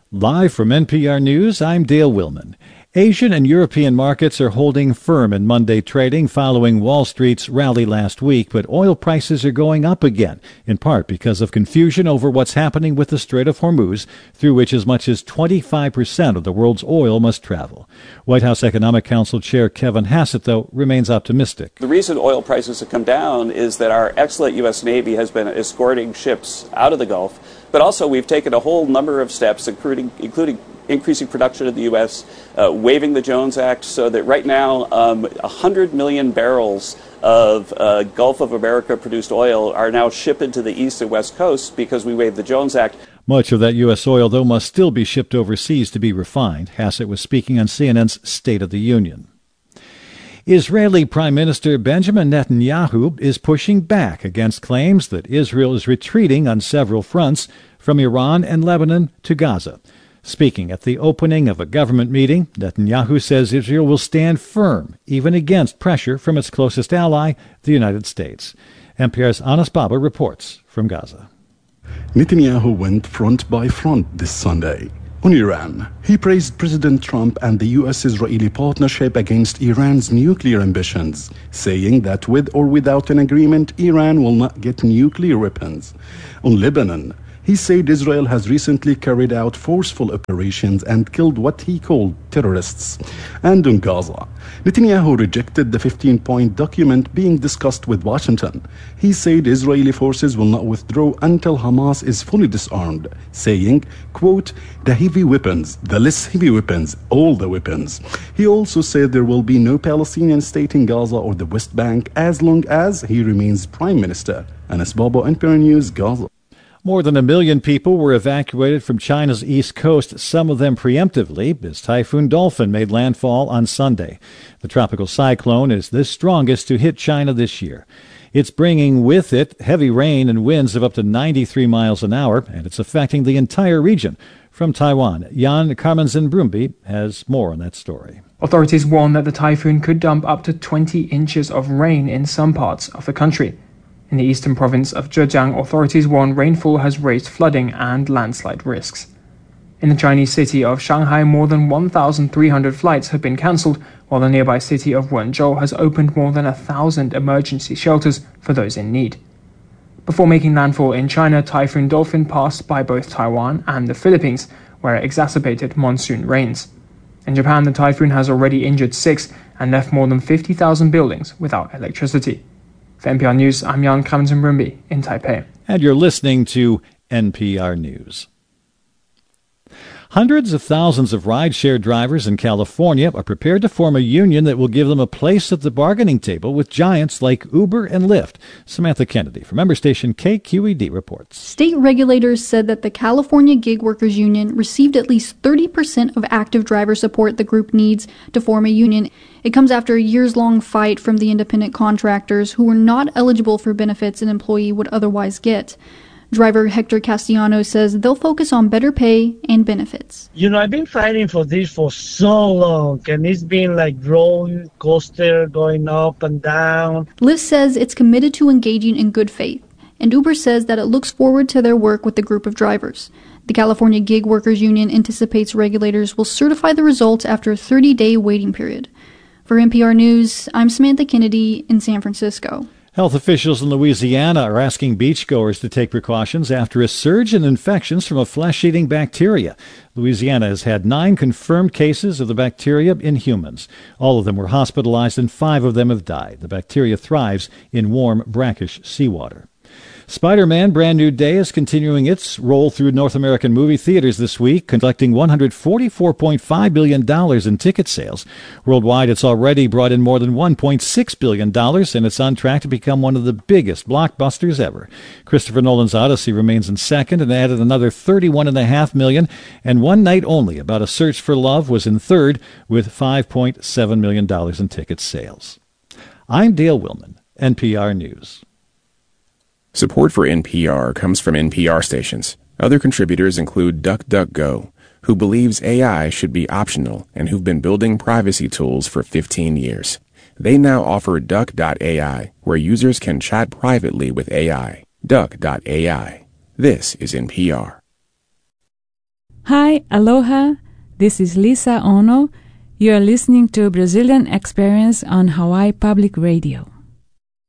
Live from NPR News, I'm Dale Willman. Asian and European markets are holding firm in Monday trading following Wall Street's rally last week, but oil prices are going up again, in part because of confusion over what's happening with the Strait of Hormuz, through which as much as 25% of the world's oil must travel. White House Economic Council Chair Kevin Hassett, though, remains optimistic. The reason oil prices have come down is that our excellent U.S. Navy has been escorting ships out of the Gulf, but also we've taken a whole number of steps, including increasing production in the U.S., waiving the Jones Act, so that right now 100 million barrels of Gulf of America produced oil are now shipped into the east and west coasts because we waived the Jones Act. Much of that U.S. oil, though, must still be shipped overseas to be refined. Hassett was speaking on CNN's State of the Union. Israeli Prime Minister Benjamin Netanyahu is pushing back against claims that Israel is retreating on several fronts, from Iran and Lebanon to Gaza. Speaking at the opening of a government meeting, Netanyahu says Israel will stand firm, even against pressure from its closest ally, the United States. NPR's Anas Baba reports from Gaza. Netanyahu went front by front this Sunday. On Iran, he praised President Trump and the U.S.-Israeli partnership against Iran's nuclear ambitions, saying that with or without an agreement, Iran will not get nuclear weapons. On Lebanon, he said Israel has recently carried out forceful operations and killed what he called terrorists. And on Gaza, Netanyahu rejected the 15-point document being discussed with Washington. He said Israeli forces will not withdraw until Hamas is fully disarmed, saying, quote, the heavy weapons, the less heavy weapons, all the weapons. He also said there will be no Palestinian state in Gaza or the West Bank as long as he remains prime minister. Anas Baba, NPR News, Gaza. More than 1 million people were evacuated from China's east coast, some of them preemptively, as Typhoon Dolphin made landfall on Sunday. The tropical cyclone is the strongest to hit China this year. It's bringing with it heavy rain and winds of up to 93 miles an hour, and it's affecting the entire region. From Taiwan, Jan Carmensen-Brumby has more on that story. Authorities warn that the typhoon could dump up to 20 inches of rain in some parts of the country. In the eastern province of Zhejiang, authorities warn rainfall has raised flooding and landslide risks. In the Chinese city of Shanghai, more than 1,300 flights have been cancelled, while the nearby city of Wenzhou has opened more than 1,000 emergency shelters for those in need. Before making landfall in China, Typhoon Dolphin passed by both Taiwan and the Philippines, where it exacerbated monsoon rains. In Japan, the typhoon has already injured 6 and left more than 50,000 buildings without electricity. For NPR News, I'm Jan Carmensen-Brumby in Taipei. And you're listening to NPR News. Hundreds of thousands of rideshare drivers in California are prepared to form a union that will give them a place at the bargaining table with giants like Uber and Lyft. Samantha Kennedy from member station KQED reports. State regulators said that the California Gig Workers Union received at least 30% of active driver support the group needs to form a union. It comes after a years-long fight from the independent contractors who were not eligible for benefits an employee would otherwise get. Driver Hector Castellano says they'll focus on better pay and benefits. I've been fighting for this for so long, and it's been like roller coaster going up and down. Lyft says it's committed to engaging in good faith, and Uber says that it looks forward to their work with the group of drivers. The California Gig Workers Union anticipates regulators will certify the results after a 30-day waiting period. For NPR News, I'm Samantha Kennedy in San Francisco. Health officials in Louisiana are asking beachgoers to take precautions after a surge in infections from a flesh-eating bacteria. Louisiana has had 9 confirmed cases of the bacteria in humans. All of them were hospitalized and 5 of them have died. The bacteria thrives in warm, brackish seawater. Spider-Man Brand New Day is continuing its roll through North American movie theaters this week, collecting $144.5 billion in ticket sales. Worldwide, it's already brought in more than $1.6 billion, and it's on track to become one of the biggest blockbusters ever. Christopher Nolan's Odyssey remains in second and added another $31.5 million, and One Night Only, About a Search for Love, was in third with $5.7 million in ticket sales. I'm Dale Willman, NPR News. Support for NPR comes from NPR stations. Other contributors include DuckDuckGo, who believes AI should be optional and who've been building privacy tools for 15 years. They now offer Duck.ai, where users can chat privately with AI. Duck.ai. This is NPR. Hi, aloha. This is Lisa Ono. You are listening to Brazilian Experience on Hawaii Public Radio.